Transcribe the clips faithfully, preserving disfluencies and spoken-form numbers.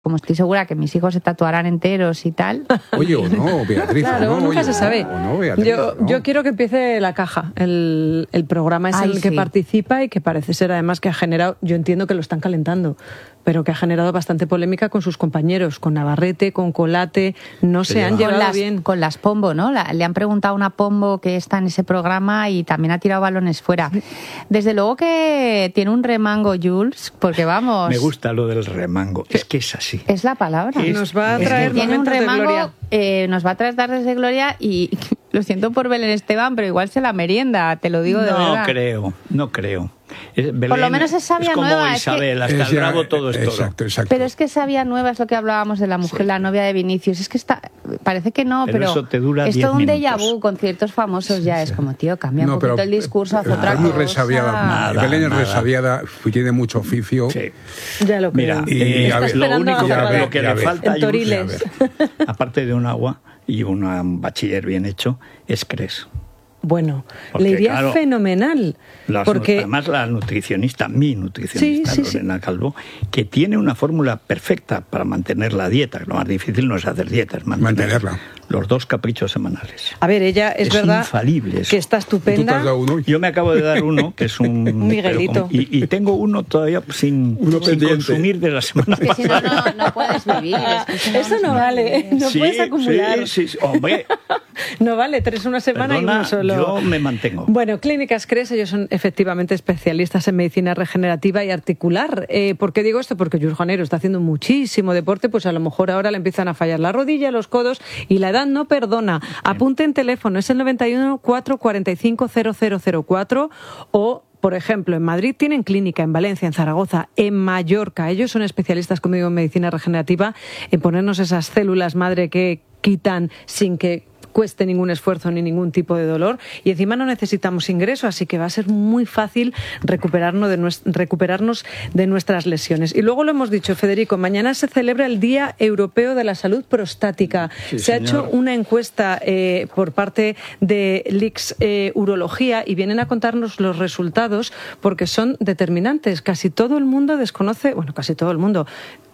Como estoy segura que mis hijos se tatuarán enteros y tal. Oye, o no, Beatriz. Claro, o no, nunca oye, se sabe. O no, Beatriz, yo, no. yo quiero que empiece La Caja, el, el programa es Ay, en el que sí. participa y que parece ser además que ha generado, yo entiendo que lo están calentando, pero que ha generado bastante polémica con sus compañeros, con Navarrete, con Colate, no se, Se han lleva. Con llevado las, bien. con las Pombo, ¿no? La- le han preguntado a una Pombo que está en ese programa y también ha tirado balones fuera. Desde luego que tiene un remango, Jules, porque vamos... Me gusta lo del remango. Es que es así. Es la palabra. Es- Nos va a es traer que Tiene un momentos de remango, gloria. eh, nos va a traer tardes de gloria y lo siento por Belén Esteban, pero igual se la merienda, te lo digo de no verdad. creo, no creo. Es- Belén Por lo menos es sabia como nueva, es que- Isabel, hasta Es el ya- rabo todo es todo. Exacto, exacto. Pero es que sabia nueva es lo que hablábamos de la mujer, la novia de Vinicius. Es que está, parece que no, Pero pero, eso te dura es diez todo un déjà minutos. vu con ciertos famosos ya. Es como, tío, cambia un No, poquito pero, el discurso, haz eh, otra es muy cosa. resabiada. Nada, Belén es nada. resabiada, tiene mucho oficio. Sí. Ya lo creo. Mira, Y- eh, y a ver, lo esperando único a que, cerrar. lo que Ya le ves. falta, En Yuls, Toriles. aparte de un agua y una- un bachiller bien hecho, es Cres. Bueno, Porque, le iría claro, fenomenal. Las- porque Además, la nutricionista, mi nutricionista, Sí, sí, sí. Lorena Calvo, que tiene una fórmula perfecta para mantener la dieta. Lo más difícil no es hacer dieta, es mantener Mantenerla. los dos caprichos semanales. a ver, ella es, Es verdad infalible eso. que está ¿Tú te has estupenda. dado uno? Yo me acabo de dar uno, que es un... Un Miguelito. pero con- y, y tengo uno todavía sin, Uno sin pendiente. consumir de la semana Es que si no, pasada. no, no puedes vivir. Es que si no, Eso no se vale, puede. no Sí, puedes acumular. Sí, sí, sí. Hombre, No vale, tres una semana perdona, y uno solo. yo me mantengo. Bueno, Clínicas Cres, ellos son efectivamente especialistas en medicina regenerativa y articular. Eh, ¿Por qué digo esto? Porque Jules Janero está haciendo muchísimo deporte, pues a lo mejor ahora le empiezan a fallar la rodilla, los codos y la edad no perdona. Apunte en teléfono, es el noventa y uno, cuatrocientos cuarenta y cinco, cero cero cero cuatro o... Por ejemplo, en Madrid tienen clínica, en Valencia, en Zaragoza, en Mallorca. Ellos son especialistas, como digo, en medicina regenerativa, en ponernos esas células madre que quitan sin que cueste ningún esfuerzo ni ningún tipo de dolor. Y encima no necesitamos ingreso, así que va a ser muy fácil recuperarnos de, nues- recuperarnos de nuestras lesiones. Y luego lo hemos dicho, Federico, mañana se celebra el Día Europeo de la Salud Prostática. Sí, se ha señor. hecho una encuesta eh, por parte de L I X eh, Urología y vienen a contarnos los resultados porque son determinantes. Casi todo el mundo desconoce, bueno, casi todo el mundo.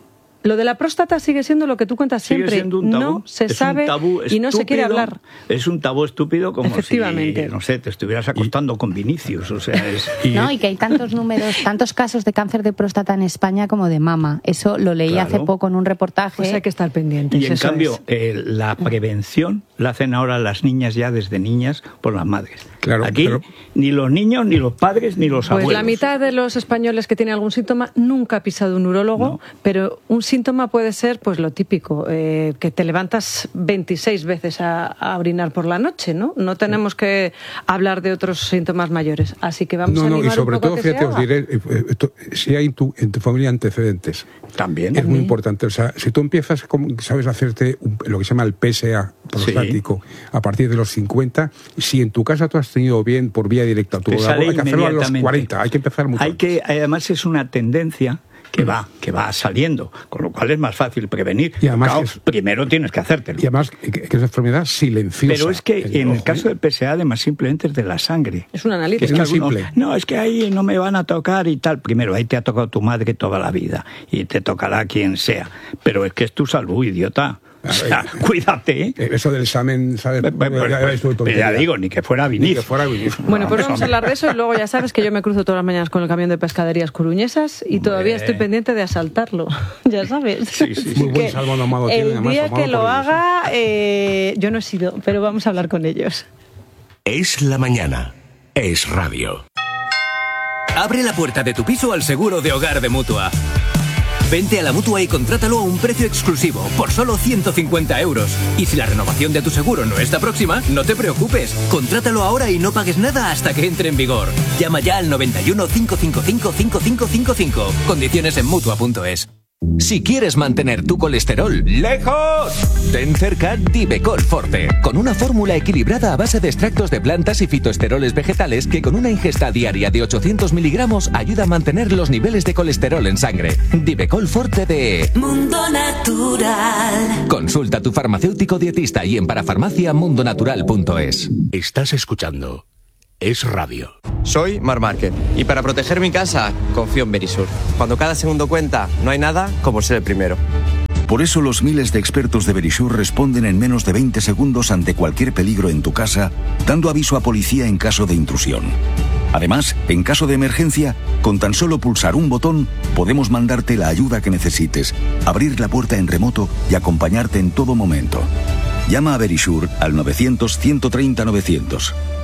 Lo de la próstata sigue siendo lo que tú cuentas Sigue siempre. siendo un tabú. No se Es un sabe tabú y no se quiere estúpido. hablar. Es un tabú estúpido como Efectivamente. si, no sé, te estuvieras acostando con Vinicius. O sea, es... No, y que hay tantos números, tantos casos de cáncer de próstata en España como de mama. Eso lo leí Claro. hace poco en un reportaje. Pues hay que estar pendientes. Y en eso cambio, es. eh, la prevención la hacen ahora las niñas ya desde niñas por las madres. Claro, Aquí pero- ni los niños, ni los padres, ni los Pues abuelos. la mitad de los españoles que tienen algún síntoma nunca ha pisado un urólogo, No. pero un síntoma puede ser pues lo típico, eh, que te levantas veintiséis veces a, a orinar por la noche, ¿no? No tenemos que hablar de otros síntomas mayores, así que vamos No, a no, y animar sobre un poco todo, a que se fíjate, os haga. diré, eh, eh, esto, si hay en tu, en tu familia antecedentes, También. es muy importante. O sea, si tú empiezas, como sabes, a hacerte un- lo que se llama el P S A prostático a partir de los cincuenta, si en tu casa tú has tenido bien por vía directa tu Te urologo, sale hay que hacerlo a los inmediatamente. cuarenta, hay que empezar mucho Hay antes. que, además es una tendencia que Mm. va, que va saliendo, con lo cual es más fácil prevenir. Y además Claro, es- primero tienes que hacértelo. Y además, que, que es una enfermedad silenciosa. Pero es que en el ojo, caso ¿eh? del P S A, además, simplemente es de la sangre. Es un analítico. Que es que Es muy algunos, simple. no, es que ahí no me van a tocar y tal. Primero, ahí te ha tocado tu madre toda la vida y te tocará quien sea. Pero es que es tu salud, idiota. O sea, cuídate, ¿eh? Eh, Eso del examen, ¿sabes? Pues, pues, Ya- ya pues, veis tu pues tontería. ya digo, ni que fuera Ni Vinicius. que fuera Vinicius. Bueno, pues No, vamos a hablar de eso y luego ya sabes que yo me cruzo todas las mañanas con el camión de pescaderías coruñesas y todavía Hombre. estoy pendiente de asaltarlo, ya sabes. Sí, sí, sí. Muy buen Que salmón ahumado tiene, el además, día ahumado que lo por ellos, ¿eh? haga, eh, yo no he sido, pero vamos a hablar con ellos. Es la mañana. Es radio. Abre la puerta de tu piso al seguro de hogar de Mutua. Vente a la Mutua y contrátalo a un precio exclusivo, por solo ciento cincuenta euros. Y si la renovación de tu seguro no está próxima, no te preocupes. Contrátalo ahora y no pagues nada hasta que entre en vigor. Llama ya al noventa y uno, cinco cinco cinco, cinco cinco cinco cinco. Condiciones en Mutua punto es. Si quieres mantener tu colesterol lejos, ten cerca Divecol Forte, con una fórmula equilibrada a base de extractos de plantas y fitoesteroles vegetales que con una ingesta diaria de ochocientos miligramos ayuda a mantener los niveles de colesterol en sangre. Divecol Forte de Mundo Natural. Consulta a tu farmacéutico dietista y en parafarmacia mundo natural punto es. Estás escuchando Es Radio. Soy Mar Márquez y para proteger mi casa confío en Berisur. Cuando cada segundo cuenta, no hay nada como ser el primero. Por eso los miles de expertos de Verisure responden en menos de veinte segundos ante cualquier peligro en tu casa, dando aviso a policía en caso de intrusión. Además, en caso de emergencia, con tan solo pulsar un botón, podemos mandarte la ayuda que necesites, abrir la puerta en remoto y acompañarte en todo momento. Llama a Verisure al novecientos, ciento treinta, novecientos.